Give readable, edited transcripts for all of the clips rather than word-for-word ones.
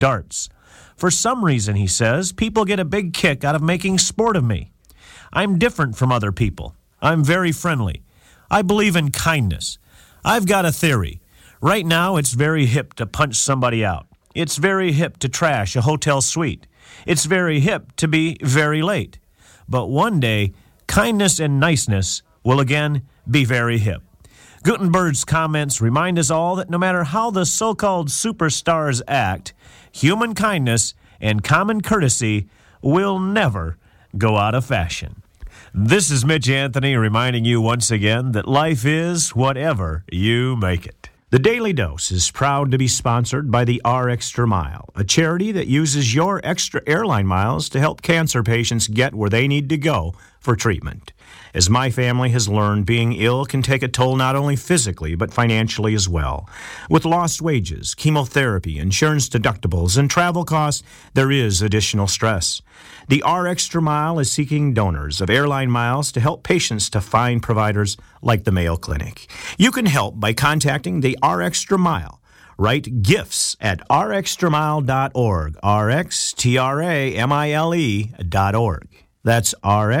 darts. For some reason, he says, people get a big kick out of making sport of me. I'm different from other people. I'm very friendly. I believe in kindness. I've got a theory. Right now, it's very hip to punch somebody out. It's very hip to trash a hotel suite. It's very hip to be very late. But one day, kindness and niceness will again be very hip. Gutenberg's comments remind us all that no matter how the so-called superstars act, human kindness and common courtesy will never go out of fashion. This is Mitch Anthony reminding you once again that life is whatever you make it. The Daily Dose is proud to be sponsored by the RExtra Mile, a charity that uses your extra airline miles to help cancer patients get where they need to go for treatment. As my family has learned, being ill can take a toll not only physically, but financially as well. With lost wages, chemotherapy, insurance deductibles, and travel costs, there is additional stress. The RExtra Mile is seeking donors of airline miles to help patients to find providers like the Mayo Clinic. You can help by contacting the RExtra Mile. Write gifts at rextramile.org, rxtramile.org. That's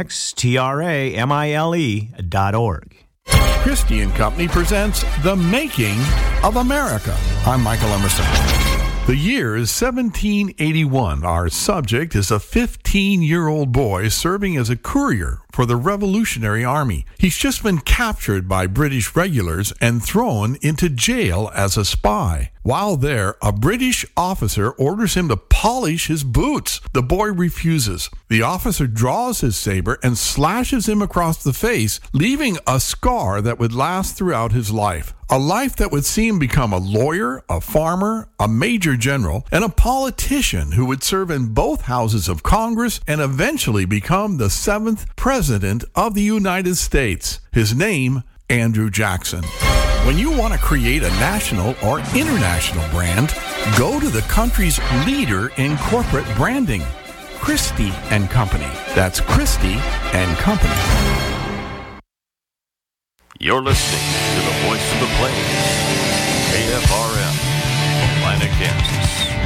rxtramile.org. Christie & Company presents The Making of America. I'm Michael Emerson. The year is 1781. Our subject is a 15-year-old boy serving as a courier for the Revolutionary Army. He's just been captured by British regulars and thrown into jail as a spy. While there, a British officer orders him to polish his boots. The boy refuses. The officer draws his saber and slashes him across the face, leaving a scar that would last throughout his life. A life that would see him become a lawyer, a farmer, a major general, and a politician who would serve in both houses of Congress and eventually become the 7th President of the United States. His name, Andrew Jackson. When you want to create a national or international brand, go to the country's leader in corporate branding, Christie & Company. That's Christie & Company. You're listening to the voice of the plains, KFRM, Atlanta, Kansas.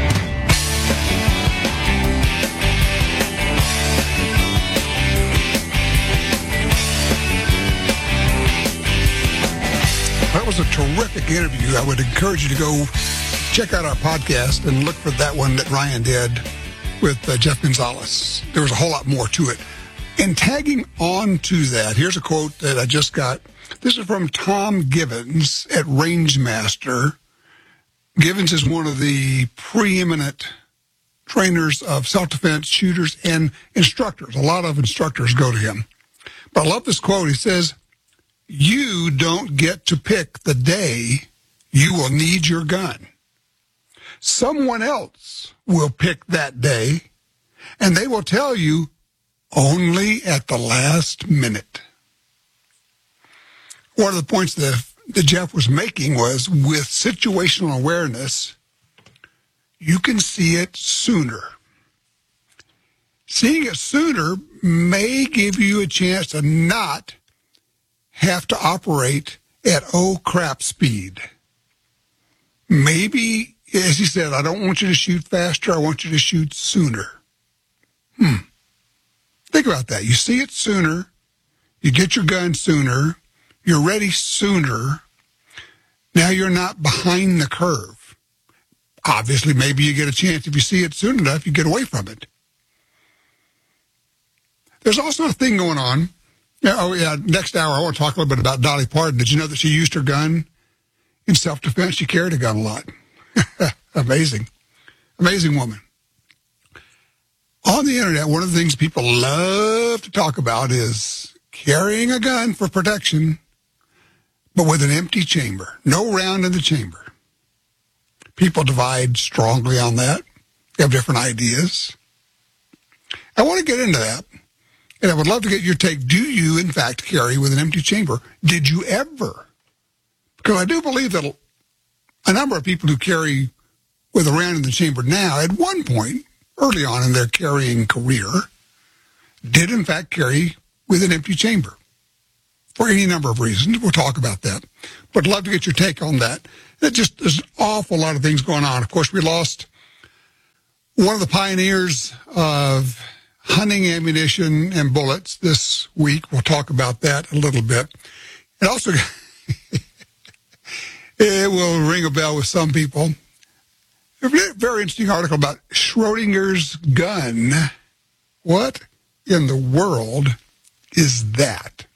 That was a terrific interview. I would encourage you to go check out our podcast and look for that one that Ryan did with Jeff Gonzalez. There was a whole lot more to it. And tagging on to that, here's a quote that I just got. This is from Tom Givens at Rangemaster. Givens is one of the preeminent trainers of self-defense, shooters, and instructors. A lot of instructors go to him. But I love this quote. He says, "You don't get to pick the day you will need your gun. Someone else will pick that day, and they will tell you only at the last minute." One of the points that Jeff was making was, with situational awareness, you can see it sooner. Seeing it sooner may give you a chance to not have to operate at oh crap speed. Maybe, as he said, I don't want you to shoot faster, I want you to shoot sooner. Think about that. You see it sooner, you get your gun sooner, you're ready sooner. Now you're not behind the curve. Obviously, maybe you get a chance if you see it soon enough, you get away from it. There's also a thing going on. Next hour, I want to talk a little bit about Dolly Parton. Did you know that she used her gun in self-defense? She carried a gun a lot. Amazing. Amazing woman. On the internet, one of the things people love to talk about is carrying a gun for protection, but with an empty chamber. No round in the chamber. People divide strongly on that. They have different ideas. I want to get into that. And I would love to get your take. Do you, in fact, carry with an empty chamber? Did you ever? Because I do believe that a number of people who carry with a round in the chamber now, at one point, early on in their carrying career, did, in fact, carry with an empty chamber. For any number of reasons. We'll talk about that. But I'd love to get your take on that. There's an awful lot of things going on. Of course, we lost one of the pioneers of hunting ammunition and bullets this week. We'll talk about that a little bit. And also, it will ring a bell with some people. A very interesting article about Schrodinger's gun. What in the world is that?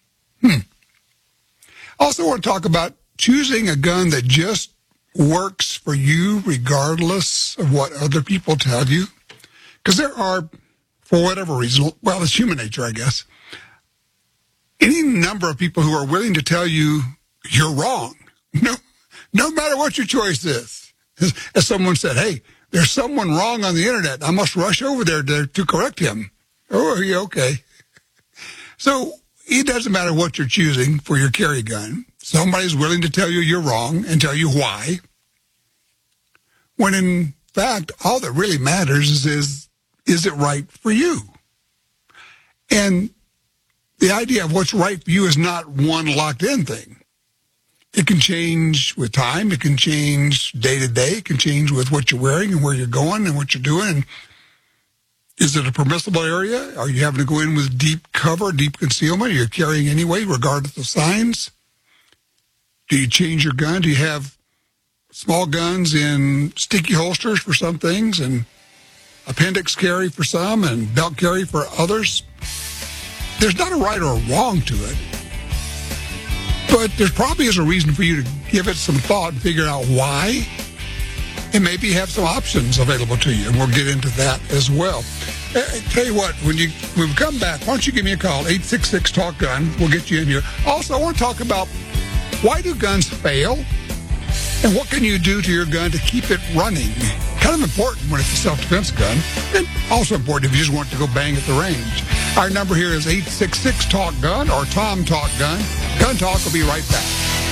Also want to talk about choosing a gun that just works for you regardless of what other people tell you. Because there are, for whatever reason, well, it's human nature, I guess, any number of people who are willing to tell you you're wrong, no matter what your choice is. As someone said, hey, there's someone wrong on the internet. I must rush over there to correct him. Oh, yeah, okay. So it doesn't matter what you're choosing for your carry gun. Somebody's willing to tell you you're wrong and tell you why. When in fact, all that really matters is it right for you? And the idea of what's right for you is not one locked-in thing. It can change with time. It can change day to day. It can change with what you're wearing and where you're going and what you're doing. And is it a permissible area? Are you having to go in with deep cover, deep concealment? Are you carrying anyway, regardless of signs? Do you change your gun? Do you have small guns in sticky holsters for some things and appendix carry for some and belt carry for others? There's not a right or a wrong to it, but there probably is a reason for you to give it some thought and figure out why, and maybe have some options available to you, and we'll get into that as well. Tell you what, when we come back, why don't you give me a call, 866-TALK-GUN. We'll get you in here. Also, I want to talk about why do guns fail, and what can you do to your gun to keep it running? Kind of important when it's a self-defense gun, and also important if you just want to go bang at the range. Our number here is 866-TALK-GUN or Tom Talk Gun. Gun Talk will be right back.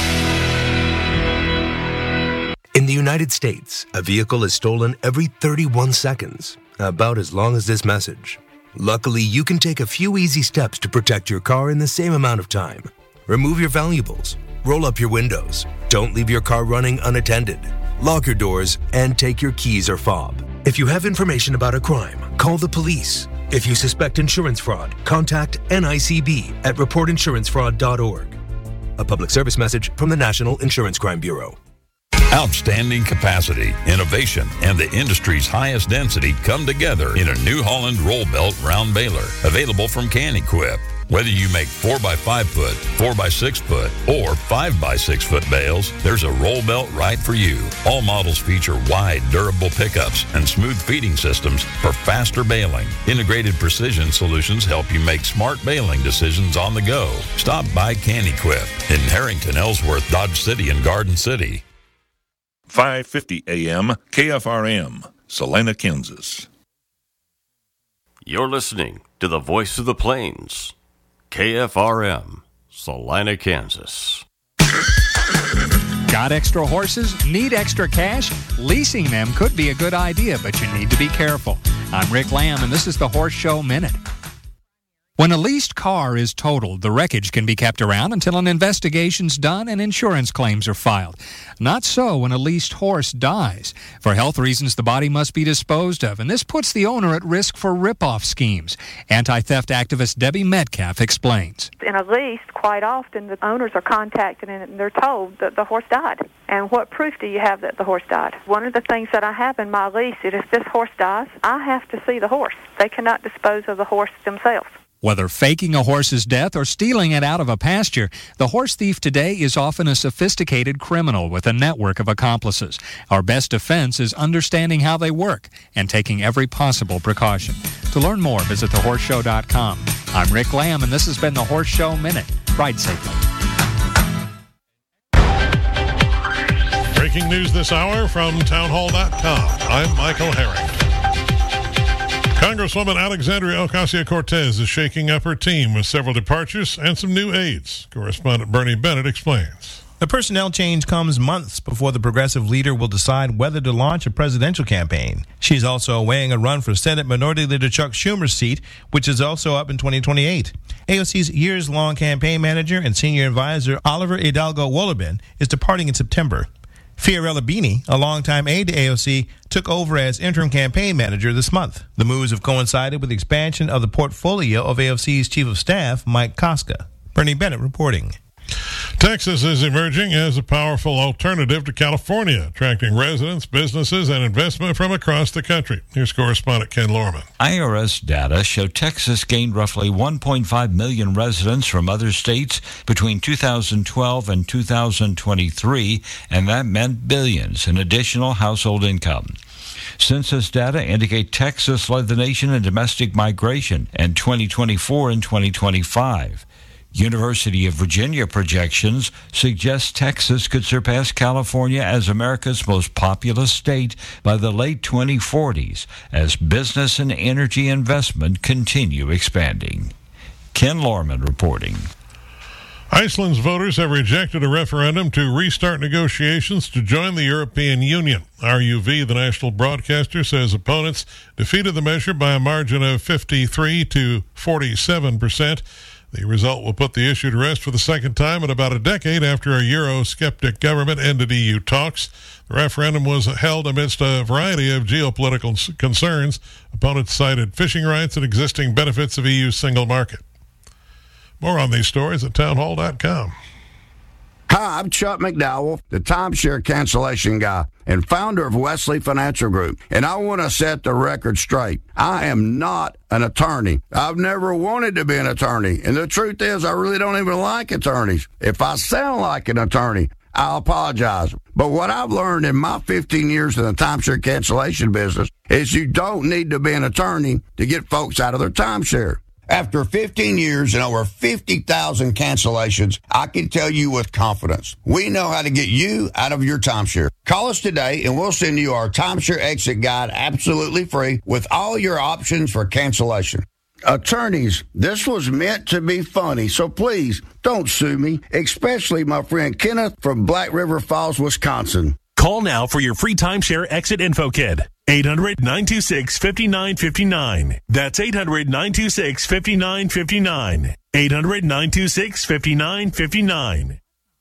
In the United States, a vehicle is stolen every 31 seconds, about as long as this message. Luckily, you can take a few easy steps to protect your car in the same amount of time. Remove your valuables, roll up your windows, don't leave your car running unattended, lock your doors, and take your keys or fob. If you have information about a crime, call the police. If you suspect insurance fraud, contact NICB at reportinsurancefraud.org. A public service message from the National Insurance Crime Bureau. Outstanding capacity, innovation, and the industry's highest density come together in a New Holland roll belt round baler, available from Can-Equip. Whether you make 4x5 foot, 4x6 foot, or 5x6 foot bales, there's a roll belt right for you. All models feature wide, durable pickups and smooth feeding systems for faster baling. Integrated precision solutions help you make smart baling decisions on the go. Stop by Can-Equip in Harrington, Ellsworth, Dodge City, and Garden City. 550 AM KFRM, Salina, Kansas. You're listening to the Voice of the Plains, KFRM, Salina, Kansas. Got extra horses? Need extra cash? Leasing them could be a good idea, but you need to be careful. I'm Rick Lamb, and this is the Horse Show Minute. When a leased car is totaled, the wreckage can be kept around until an investigation's done and insurance claims are filed. Not so when a leased horse dies. For health reasons, the body must be disposed of, and this puts the owner at risk for rip-off schemes. Anti-theft activist Debbie Metcalf explains. In a lease, quite often the owners are contacted and they're told that the horse died. And what proof do you have that the horse died? One of the things that I have in my lease is if this horse dies, I have to see the horse. They cannot dispose of the horse themselves. Whether faking a horse's death or stealing it out of a pasture, the horse thief today is often a sophisticated criminal with a network of accomplices. Our best defense is understanding how they work and taking every possible precaution. To learn more, visit thehorseshow.com. I'm Rick Lamb, and this has been the Horse Show Minute. Ride safely. Breaking news this hour from townhall.com. I'm Michael Herring. Congresswoman Alexandria Ocasio-Cortez is shaking up her team with several departures and some new aides. Correspondent Bernie Bennett explains. The personnel change comes months before the progressive leader will decide whether to launch a presidential campaign. She's also weighing a run for Senate Minority Leader Chuck Schumer's seat, which is also up in 2028. AOC's years-long campaign manager and senior advisor Oliver Hidalgo Wolleben is departing in September. Fiorella Bini, a longtime aide to AOC, took over as interim campaign manager this month. The moves have coincided with the expansion of the portfolio of AOC's chief of staff, Mike Koska. Bernie Bennett reporting. Texas is emerging as a powerful alternative to California, attracting residents, businesses, and investment from across the country. Here's correspondent Ken Lorman. IRS data show Texas gained roughly 1.5 million residents from other states between 2012 and 2023, and that meant billions in additional household income. Census data indicate Texas led the nation in domestic migration in 2024 and 2025. University of Virginia projections suggest Texas could surpass California as America's most populous state by the late 2040s as business and energy investment continue expanding. Ken Lorman reporting. Iceland's voters have rejected a referendum to restart negotiations to join the European Union. RUV, the national broadcaster, says opponents defeated the measure by a margin of 53 to 47%. The result will put the issue to rest for the second time in about a decade after a Euro-skeptic government ended EU talks. The referendum was held amidst a variety of geopolitical concerns. Opponents cited fishing rights and existing benefits of EU's single market. More on these stories at townhall.com. Hi, I'm Chuck McDowell, the timeshare cancellation guy and founder of Wesley Financial Group, and I want to set the record straight. I am not an attorney. I've never wanted to be an attorney, and the truth is I really don't even like attorneys. If I sound like an attorney, I apologize. But what I've learned in my 15 years in the timeshare cancellation business is you don't need to be an attorney to get folks out of their timeshare. After 15 years and over 50,000 cancellations, I can tell you with confidence, we know how to get you out of your timeshare. Call us today and we'll send you our timeshare exit guide absolutely free with all your options for cancellation. Attorneys, this was meant to be funny, so please don't sue me, especially my friend Kenneth from Black River Falls, Wisconsin. Call now for your free timeshare exit info kit. 800-926-5959. That's 800-926-5959. 800-926-5959.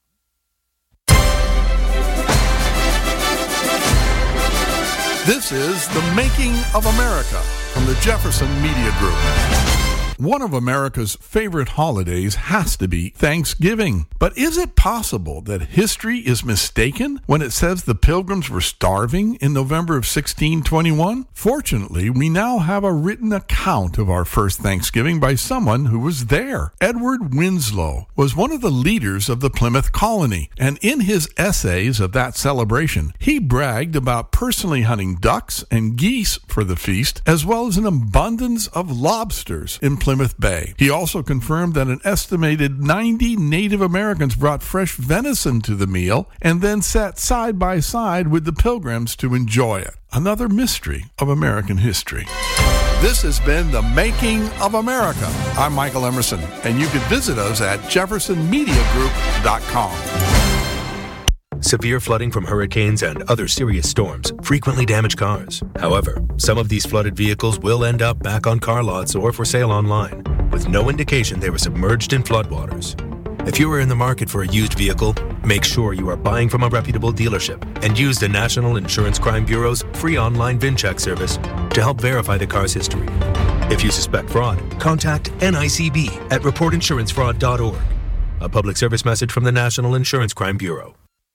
This is The Making of America from the Jefferson Media Group. One of America's favorite holidays has to be Thanksgiving. But is it possible that history is mistaken when it says the Pilgrims were starving in November of 1621? Fortunately, we now have a written account of our first Thanksgiving by someone who was there. Edward Winslow was one of the leaders of the Plymouth colony, and in his essays of that celebration, he bragged about personally hunting ducks and geese for the feast, as well as an abundance of lobsters in Plymouth Bay. He also confirmed that an estimated 90 Native Americans brought fresh venison to the meal and then sat side by side with the Pilgrims to enjoy it. Another mystery of American history. This has been The Making of America. I'm Michael Emerson, and you can visit us at jeffersonmediagroup.com. Severe flooding from hurricanes and other serious storms frequently damage cars. However, some of these flooded vehicles will end up back on car lots or for sale online, with no indication they were submerged in floodwaters. If you are in the market for a used vehicle, make sure you are buying from a reputable dealership and use the National Insurance Crime Bureau's free online VIN-check service to help verify the car's history. If you suspect fraud, contact NICB at reportinsurancefraud.org. A public service message from the National Insurance Crime Bureau.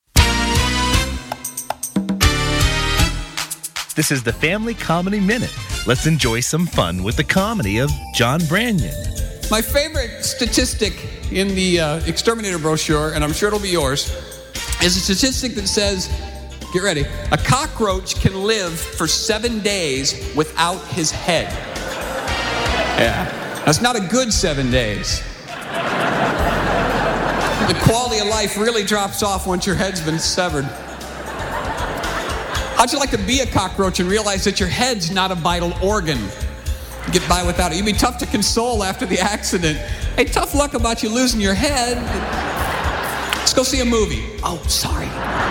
This is the Family Comedy Minute. Let's enjoy some fun with the comedy of John Branyan. My favorite statistic in the Exterminator brochure, and I'm sure it'll be yours, is a statistic that says, get ready, a cockroach can live for 7 days without his head. Yeah, that's not a good 7 days. The quality of life really drops off once your head's been severed. How'd you like to be a cockroach and realize that your head's not a vital organ? Get by without it. You'd be tough to console after the accident. Hey, tough luck about you losing your head. Let's go see a movie. Oh, sorry.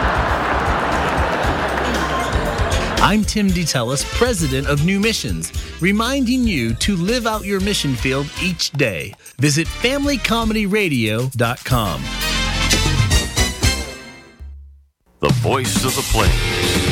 I'm Tim DeTellis, president of New Missions, reminding you to live out your mission field each day. Visit FamilyComedyRadio.com. The voice of the plains.